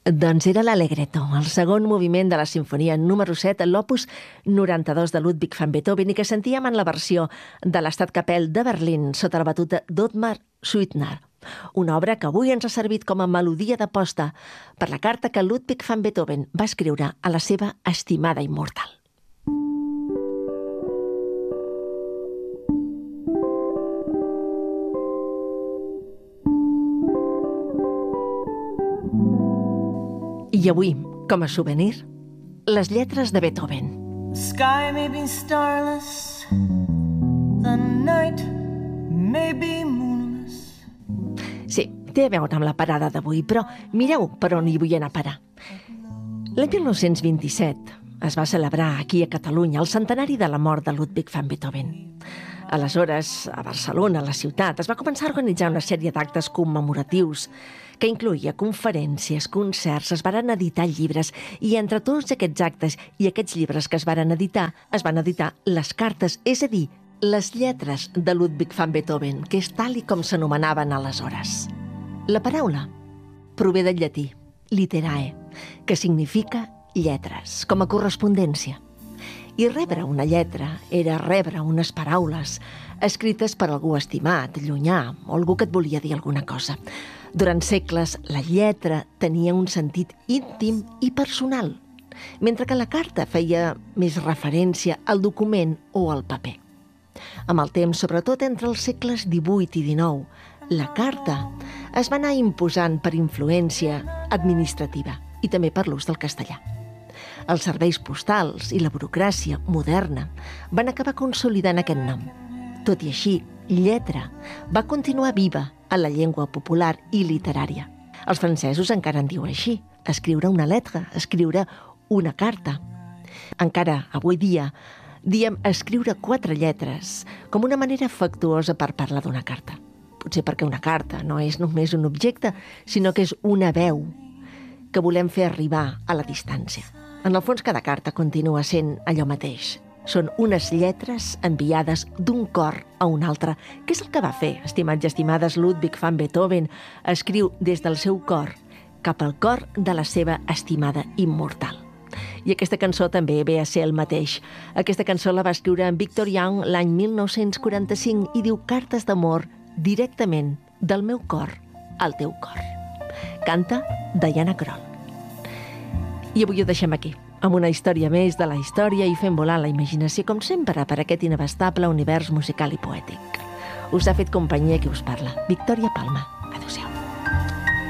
Doncs era l'Allegretto, el segon moviment de la sinfonia número 7, l'opus 92 de Ludwig van Beethoven, i que sentíem en la versió de l'Estaatskapelle de Berlín sota la batuta d'Ottmar Suitner. Una obra que avui ens ha servit com a melodia d'aposta per la carta que Ludwig van Beethoven va escriure a la seva estimada immortal. I avui, com a souvenir, les lletres de Beethoven. The sky may be starless, the night may be moonless. Sí, té a veure amb la parada d'avui, però mireu per on hi vull anar a parar. L'any 1927 es va celebrar aquí a Catalunya el centenari de la mort de Ludwig van Beethoven. Aleshores, a Barcelona, a la ciutat, es va començar a organitzar una sèrie d'actes commemoratius que incloïa conferències, concerts, es varen editar llibres, i entre tots aquests actes i aquests llibres que es varen editar les cartes, és a dir, les lletres de Ludwig van Beethoven, que és tal i com s'anomenaven aleshores. La paraula prové del llatí, literae, que significa lletres, com a correspondència. I rebre una lletra era rebre unes paraules escrites per algú estimat, llunyà, o algú que et volia dir alguna cosa. Durant segles, la lletra tenia un sentit íntim i personal, mentre que la carta feia més referència al document o al paper. Amb el temps, sobretot entre els segles XVIII i XIX, la carta es va anar imposant per influència administrativa i també per l'ús del castellà. Els serveis postals i la burocràcia moderna van acabar consolidant aquest nom. Tot i així, lletra va continuar viva a la llengua popular i literària. Els francesos encara en diuen així, escriure una letra, escriure una carta. Encara avui dia diem escriure 4 lletres com una manera afectuosa per parlar d'una carta. Potser perquè una carta no és només un objecte, sinó que és una veu que volem fer arribar a la distància. En el fons, cada carta continua sent allò mateix. Són unes lletres enviades d'un cor a un altre, que és el que va fer, estimats i estimades, Ludwig van Beethoven. Escriu des del seu cor cap al cor de la seva estimada immortal. I aquesta cançó també ve a ser el mateix. Aquesta cançó la va escriure en Victor Young l'any 1945 i diu cartes d'amor directament del meu cor al teu cor. Canta Diana Krall. I avui ho deixem aquí, amb una història més de la història i fent volar la imaginació, com sempre, per aquest inabastable univers musical i poètic. Us ha fet companyia qui us parla, Victòria Palma.